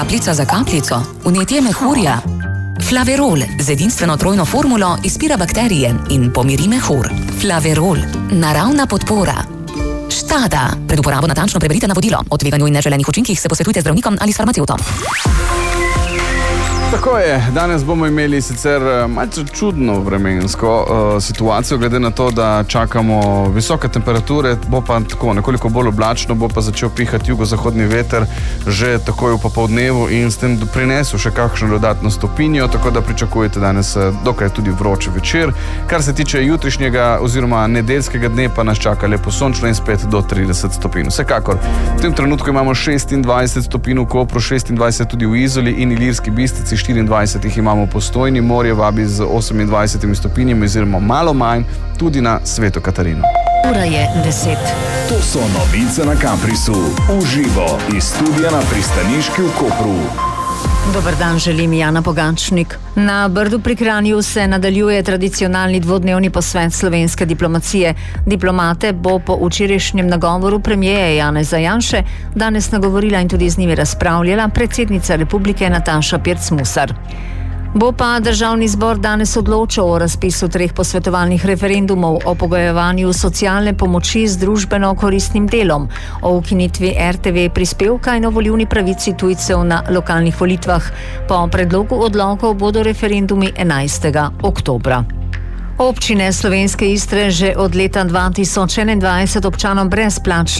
Kapljica za kapljico, vnetje mehurja. Flaverol z edinstveno trojno formulo izpira bakterije in pomiri mehur. Flaverol, naravna podpora. Štada. Pred uporabo natančno preberite navodilo. O tveganju in neželenih učinkih se posvetujte z zdravnikom ali s farmacevtom. Tako je, danes bomo imeli sicer malce čudno vremensko situacijo, glede na to, da čakamo visoke temperature, bo pa tako nekoliko bolj oblačno, bo pa začel pihati jugozahodni veter že takoj v popoldnevu in s tem prinesel še kakšno dodatno stopinjo, tako da pričakujete danes dokaj tudi vroč večer. Kar se tiče jutrišnjega oziroma nedeljskega dne, pa nas čaka lepo sončno in spet do 30 stopinj. Vsekakor, v tem trenutku imamo 26 stopinj v Kopru, 26 tudi v Izoli in Ilirski Bistrici, 24 jih imamo v Postojni, morje vabi z 28 stopinjami oziroma malo manj tudi na Sveto Katarino. Ura je 10. To so novice na Kamprisu. Uživo iz studia na Pristaniški v Kopru. Dober dan, želim Jana Pogačnik. Na Brdu pri Kranju se nadaljuje tradicionalni dvodnevni posvet slovenske diplomacije. Diplomate bo po včerajšnjem nagovoru premijeja Janeza Janše danes nagovorila in tudi z njimi razpravljala predsednica republike Nataša Pirc Musar. Bo pa državni zbor danes odločal o razpisu 3 posvetovalnih referendumov o pogojevanju socialne pomoči z družbeno koristnim delom, o ukinitvi RTV prispevka in o volilni pravici tujcev na lokalnih volitvah. Po predlogu odlokov bodo referendumi 11. oktobra. Občine Slovenske Istre že od leta 2021 občanom brezplačno